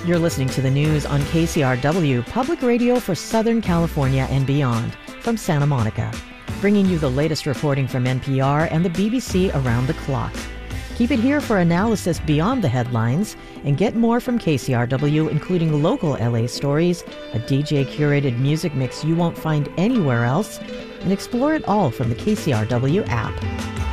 You're listening to the news on KCRW, public radio for Southern California and beyond, from Santa Monica, bringing you the latest reporting from NPR and the BBC around the clock. Keep it here for analysis beyond the headlines and get more from KCRW, including local LA stories, a DJ-curated music mix you won't find anywhere else, and explore it all from the KCRW app.